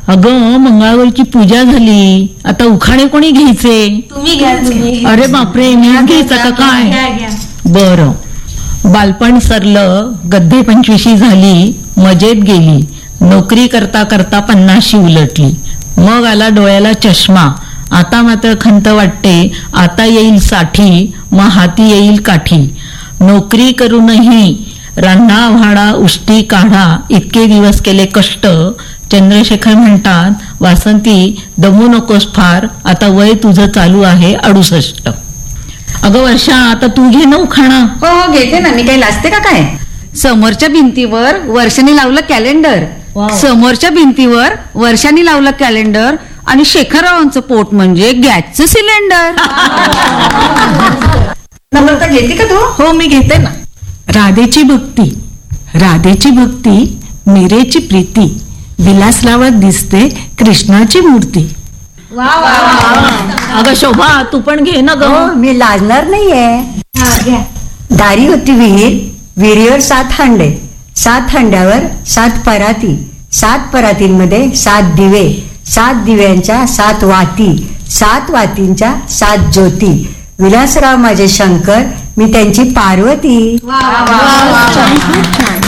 अगं मंगळावरची पूजा झाली, आता उखाणे कोणी घ्यायचे? तुम्ही घ्या. अरे बापरे, मी घ्यायचं का काय? बरं. बालपण सरलं, गद्धे 25 झाली, मजेत गेली, नोकरी करता करता 50 उलटली, मग आला डोळ्याला चष्मा, आता मात्र खंत वाटते आता येईल 60, मग हाती येईल काठी. नोकरी करूनही रान्ना व्हाडा उष्टी काढा, इतके दिवस केले कष्ट. चंद्रशेखर म्हणतात, वासंती दमू नकोस फार, आता वय तुझं चालू आहे 68. अगं वर्षा, आता तू घे ना उखाणा. हो घेते ना, मी काही लाजते का काय? समोरच्या भिंतीवर वर्षाने लावलं कॅलेंडर, समोरच्या भिंतीवर वर्षाने लावलं कॅलेंडर, आणि शेखररावांचं पोट म्हणजे गॅसचं सिलेंडर. नम्रता घेते का तू? हो मी घेते ना. राधेची भक्ती, राधेची भक्ती, मीरेची प्रीती, विलास लावत दिसते कृष्णाची मूर्ती. अगं शोभा, तू पण घे ना ग. मी लाजणार नाहीये. दारी होती विहीर, विहिरीवर 7 हांडे, 7 हांड्यावर 7 पराती, 7 परातींमध्ये 7 दिवे, 7 दिव्यांच्या 7 वाती, 7 वातींच्या 7 ज्योती. विलासराव माझे शंकर, मी त्यांची पार्वती. छान, खूप छान.